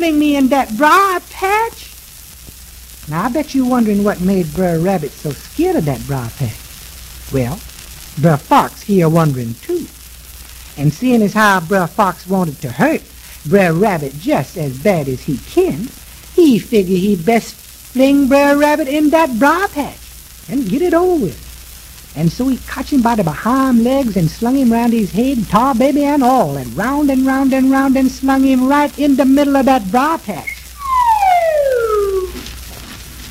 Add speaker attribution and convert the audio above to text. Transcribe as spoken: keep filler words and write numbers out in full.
Speaker 1: fling me in that briar patch? Now, I bet you wondering what made Brer Rabbit so scared of that briar patch. Well, Brer Fox here wondering too. And seeing as how Brer Fox wanted to hurt Brer Rabbit just as bad as he can, he figured he best fling Brer Rabbit in that briar patch and get it over with. And so he caught him by the behind legs and slung him round his head, tar baby and all, and round and round and round and slung him right in the middle of that briar patch.